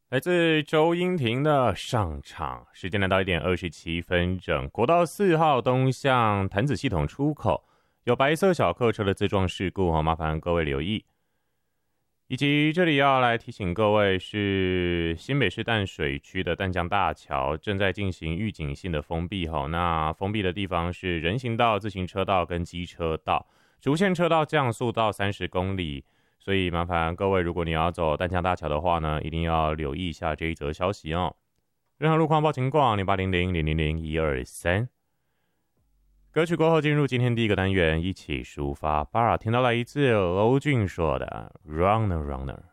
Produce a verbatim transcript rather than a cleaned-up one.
来自周英婷的上场，时间来到一点二十七分整。国道四号东向潭子系统出口有白色小客车的自撞事故哦，麻烦各位留意。以及这里要来提醒各位，是新北市淡水区的淡江大桥正在进行预警性的封闭哈。那封闭的地方是人行道、自行车道跟机车道，主线车道降速到三十公里。所以麻烦各位，如果你要走淡江大桥的话呢，一定要留意一下这一则消息哦。任何路况报情况零八零零零零零一二三。歌曲过后进入今天第一个单元，一起抒发。巴尔听到了一次欧俊说的 Runner Runner。